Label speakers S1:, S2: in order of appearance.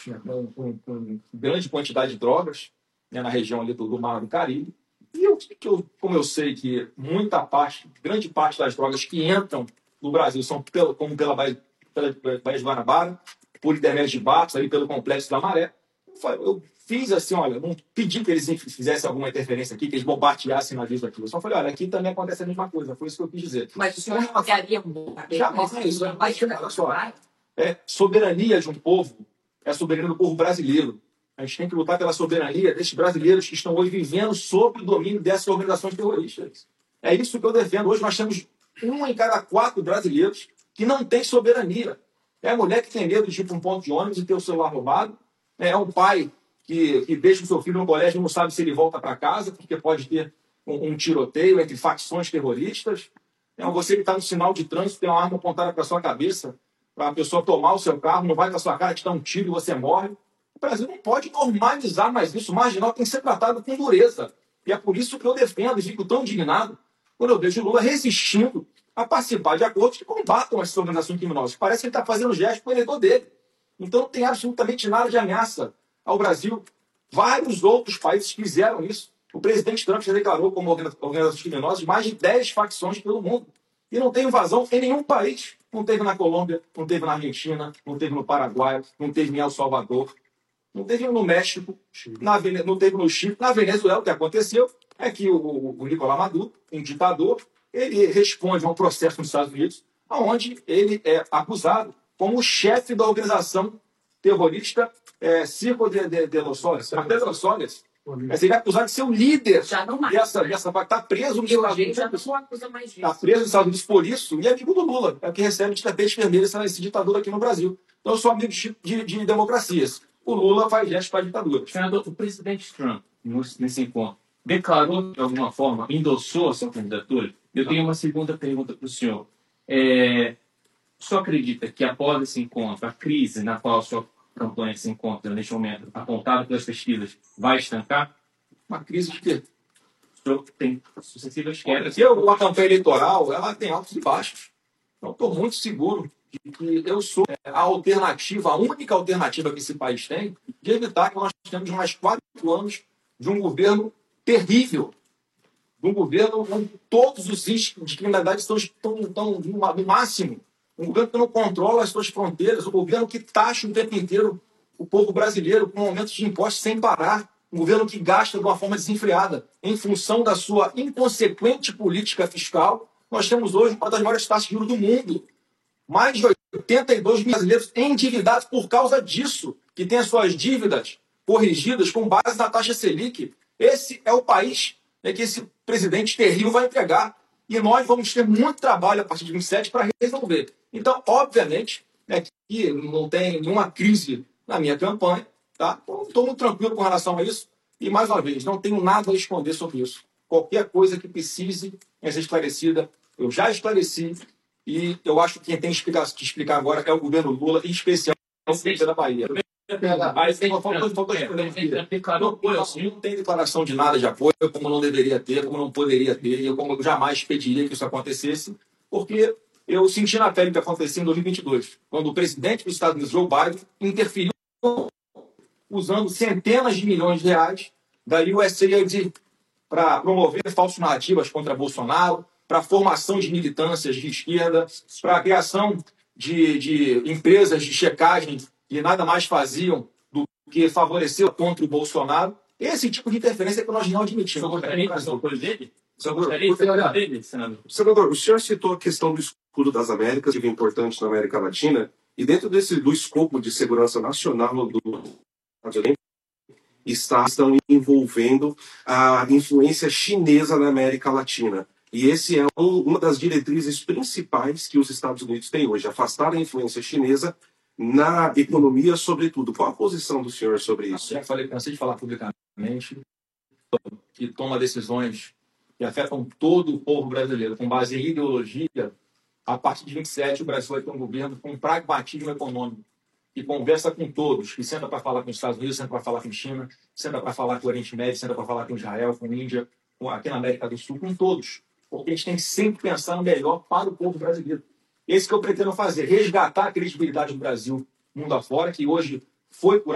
S1: né, com grande quantidade de drogas, né, na região ali do Mar do Caribe. E como eu sei que grande parte das drogas que entram no Brasil são como pela Baía de Guanabara, por intermédio de barcos, ali pelo Complexo da Maré, eu fiz assim, olha, não pedi que eles fizessem alguma interferência aqui, que eles bombardeassem navios aqui. Eu só falei, olha, aqui também acontece a mesma coisa. Foi isso que eu quis dizer.
S2: Mas o senhor apoiaria
S1: jamais isso. Olha só, soberania de um povo é a soberania do povo brasileiro. A gente tem que lutar pela soberania desses brasileiros que estão hoje vivendo sob o domínio dessas organizações terroristas. É isso que eu defendo. Hoje nós temos 1 em cada 4 brasileiros que não tem soberania. É a mulher que tem medo de ir para um ponto de ônibus e ter o celular roubado. É um pai que deixa o seu filho no colégio e não sabe se ele volta para casa, porque pode ter um tiroteio entre facções terroristas. Você que está no sinal de trânsito, tem uma arma apontada para a sua cabeça, para a pessoa tomar o seu carro, não vai para a sua cara, te dá um tiro e você morre. O Brasil não pode normalizar mais isso. O marginal tem que ser tratado com dureza. E é por isso que eu defendo e fico tão indignado quando eu vejo o Lula resistindo a participar de acordos que combatam essas organizações criminosas. Parece que ele está fazendo gesto com o eleitor dele. Então não tem absolutamente nada de ameaça ao Brasil. Vários outros países fizeram isso. O presidente Trump já declarou como organizações criminosas mais de 10 facções pelo mundo. E não tem invasão em nenhum país. Não teve na Colômbia, não teve na Argentina, não teve no Paraguai, não teve em El Salvador, não teve no México, não teve no Chile. Na Venezuela, o que aconteceu é que o Nicolás Maduro, um ditador, ele responde a um processo nos Estados Unidos, onde ele é acusado como chefe da organização terrorista Círculo de los Soles. Ele é acusado de ser o líder dessa está preso nos Estados Unidos. Está preso nos Estados Unidos por isso, e é amigo do Lula, é o que recebe de tapete vermelho esse ditador aqui no Brasil. Então eu sou amigo de democracias. O Lula faz gestos para ditaduras.
S3: Senador, o presidente Trump, nesse encontro, declarou de alguma forma, endossou a sua candidatura? Eu tenho uma segunda pergunta para o senhor. O senhor acredita que após esse encontro, a crise na qual a sua campanha se encontra neste momento, apontada pelas pesquisas, vai estancar?
S1: Uma crise de quê?
S3: O senhor tem sucessivas quedas.
S1: A campanha eleitoral ela tem altos e baixos. Então, estou muito seguro de que eu sou a única alternativa que esse país tem, de evitar que nós tenhamos mais 4 anos de um governo terrível, de um governo onde todos os índices de criminalidade estão no máximo, um governo que não controla as suas fronteiras, um governo que taxa o tempo inteiro o povo brasileiro com aumentos de impostos sem parar, um governo que gasta de uma forma desenfreada em função da sua inconsequente política fiscal. Nós temos hoje uma das maiores taxas de juros do mundo. Mais de 82 mil brasileiros endividados por causa disso, que tem as suas dívidas corrigidas com base na taxa Selic. Esse é o país que esse presidente terrível vai entregar. E nós vamos ter muito trabalho a partir de 27 para resolver. Então, obviamente, que não tem nenhuma crise na minha campanha. Tá? Então, estou muito tranquilo com relação a isso. E, mais uma vez, não tenho nada a esconder sobre isso. Qualquer coisa que precise ser esclarecida, eu já esclareci. E eu acho que quem tem que explicar agora é o governo Lula, em especial o presidente da Bahia. Não tem declaração de nada de apoio, como não deveria ter, como não poderia ter, e como eu jamais pediria que isso acontecesse, porque eu senti na pele o que aconteceu em 2022, quando o presidente dos Estados Unidos, Joe Biden, interferiu usando centenas de milhões de reais da USAID para promover falsas narrativas contra Bolsonaro, para a formação de militâncias de esquerda, para a criação de empresas de checagem que nada mais faziam do que favorecer contra o Bolsonaro. Esse tipo de interferência que nós não admitimos.
S4: Senador, o senhor citou a questão do escudo das Américas, que é importante na América Latina, e dentro do escopo de segurança nacional estão envolvendo a influência chinesa na América Latina. E esse é uma das diretrizes principais que os Estados Unidos têm hoje, afastar a influência chinesa na economia, sobretudo. Qual a posição do senhor sobre isso?
S1: Já cansei de falar publicamente, que toma decisões que afetam todo o povo brasileiro, com base em ideologia. A partir de 27, o Brasil vai ter um governo com pragmatismo econômico, que conversa com todos, que senta para falar com os Estados Unidos, senta para falar com a China, senta para falar com o Oriente Médio, senta para falar com Israel, com a Índia, aqui na América do Sul, com todos. Porque a gente tem que sempre pensar no melhor para o povo brasileiro. Esse que eu pretendo fazer, resgatar a credibilidade do Brasil mundo afora, que hoje foi por